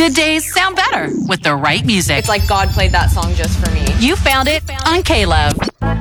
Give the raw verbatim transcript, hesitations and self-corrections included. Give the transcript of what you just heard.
Good days sound better with the right music. It's like God played that song just for me. You found it on K-Love.